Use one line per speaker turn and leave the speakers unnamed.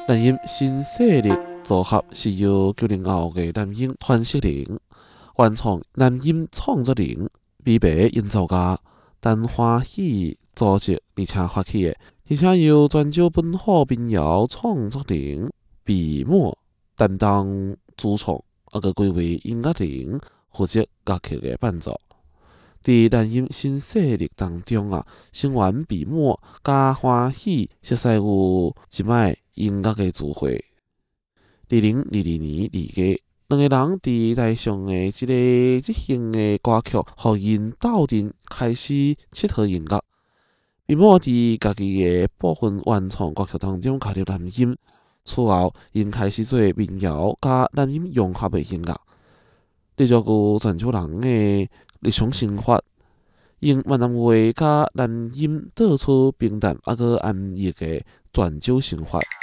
男音新势力组合是由90后的男音团石玲、原创男音创作人、美白演奏家陈欢喜组织而且发起的，而且由泉州本土民谣创作人毕墨担当主创，佮几位音乐人负责乐曲的伴奏。伫男音新势力当中成员毕墨加欢喜熟悉有一摆音乐的聚会。2022年2月，两个人伫台上的一个即兴的歌曲，互因斗阵开始佚佗音乐。毕墨伫家己的部分原创歌曲当中加入男音，此后因开始做民谣加男音融合的音乐，继续有泉州人的日常生活，用闽南话加男音道出平淡佮安逸的泉州生活。